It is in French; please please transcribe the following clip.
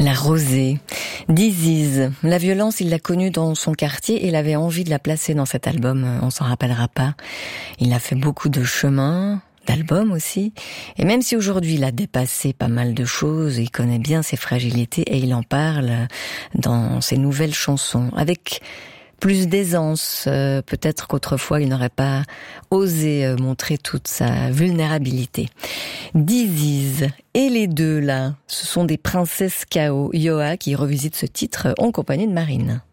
La rosée. Diziz. La violence, il l'a connue dans son quartier et il avait envie de la placer dans cet album. On s'en rappellera pas. Il a fait beaucoup de chemin, d'albums aussi. Et même si aujourd'hui il a dépassé pas mal de choses, il connaît bien ses fragilités et il en parle dans ses nouvelles chansons. Avec plus d'aisance, peut-être qu'autrefois il n'aurait pas osé montrer toute sa vulnérabilité. Diziz et les deux là, ce sont des princesses KO, Yoa qui revisitent ce titre en compagnie de Marine.